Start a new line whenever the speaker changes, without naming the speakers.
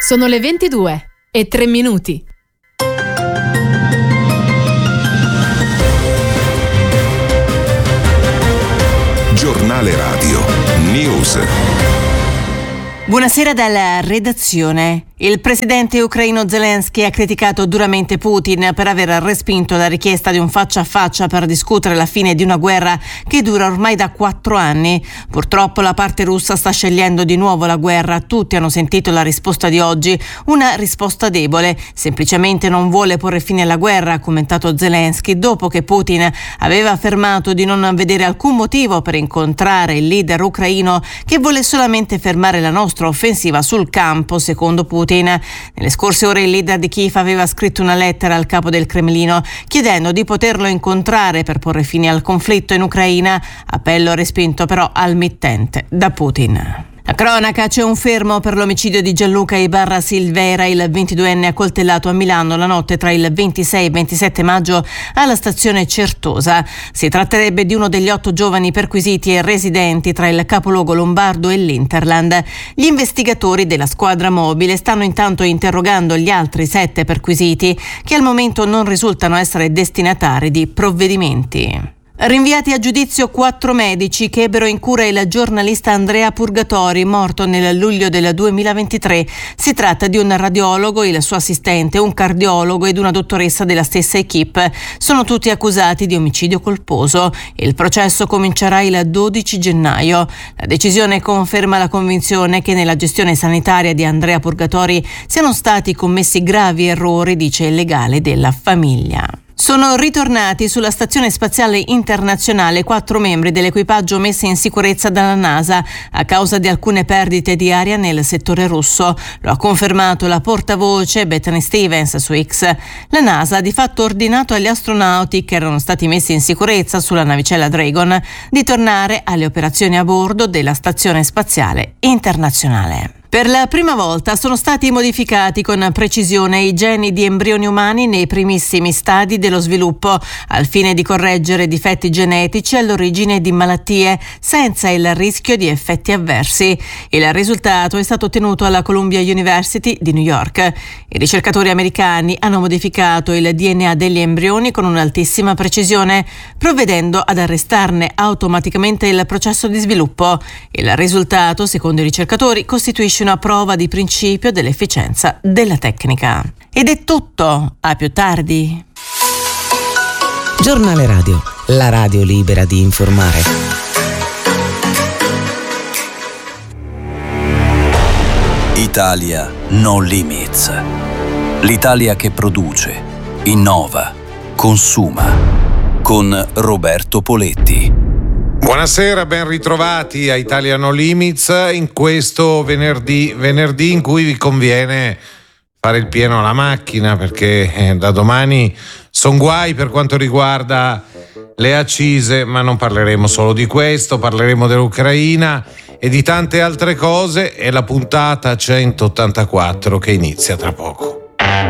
Sono le 22:03.
Giornale Radio News.
Buonasera dalla redazione. Il presidente ucraino Zelensky ha criticato duramente Putin per aver respinto la richiesta di un faccia a faccia per discutere la fine di una guerra che dura ormai da 4 anni. Purtroppo la parte russa sta scegliendo di nuovo la guerra. Tutti hanno sentito la risposta di oggi, una risposta debole. Semplicemente non vuole porre fine alla guerra, ha commentato Zelensky, dopo che Putin aveva affermato di non vedere alcun motivo per incontrare il leader ucraino, che vuole solamente fermare la nostra offensiva sul campo, secondo Putin. Nelle scorse ore il leader di Kiev aveva scritto una lettera al capo del Cremlino chiedendo di poterlo incontrare per porre fine al conflitto in Ucraina, appello respinto però al mittente da Putin. La cronaca: c'è un fermo per l'omicidio di Gianluca Ibarra Silveira, il 22enne accoltellato a Milano la notte tra il 26 e il 27 maggio alla stazione Certosa. Si tratterebbe di uno degli 8 giovani perquisiti e residenti tra il capoluogo lombardo e l'Interland. Gli investigatori della squadra mobile stanno intanto interrogando gli altri 7 perquisiti, che al momento non risultano essere destinatari di provvedimenti. Rinviati a giudizio 4 medici che ebbero in cura il giornalista Andrea Purgatori, morto nel luglio del 2023. Si tratta di un radiologo, il suo assistente, un cardiologo ed una dottoressa della stessa equipe. Sono tutti accusati di omicidio colposo. Il processo comincerà il 12 gennaio. La decisione conferma la convinzione che nella gestione sanitaria di Andrea Purgatori siano stati commessi gravi errori, dice il legale della famiglia. Sono ritornati sulla Stazione Spaziale Internazionale 4 membri dell'equipaggio messi in sicurezza dalla NASA a causa di alcune perdite di aria nel settore russo. Lo ha confermato la portavoce Bethany Stevens su X. La NASA ha di fatto ordinato agli astronauti che erano stati messi in sicurezza sulla navicella Dragon di tornare alle operazioni a bordo della Stazione Spaziale Internazionale. Per la prima volta sono stati modificati con precisione i geni di embrioni umani nei primissimi stadi dello sviluppo, al fine di correggere difetti genetici all'origine di malattie senza il rischio di effetti avversi. Il risultato è stato ottenuto alla Columbia University di New York. I ricercatori americani hanno modificato il DNA degli embrioni con un'altissima precisione, provvedendo ad arrestarne automaticamente il processo di sviluppo. Il risultato, secondo i ricercatori, costituisce una prova di principio dell'efficienza della tecnica. Ed è tutto, a più tardi.
Giornale Radio, la radio libera di informare.
Italia No Limits. L'Italia che produce, innova, consuma. Con Roberto Poletti.
Buonasera, ben ritrovati a Italia No Limits in questo venerdì in cui vi conviene fare il pieno alla macchina, perché da domani son guai per quanto riguarda le accise, ma non parleremo solo di questo, parleremo dell'Ucraina e di tante altre cose. È la puntata 184 che inizia tra poco.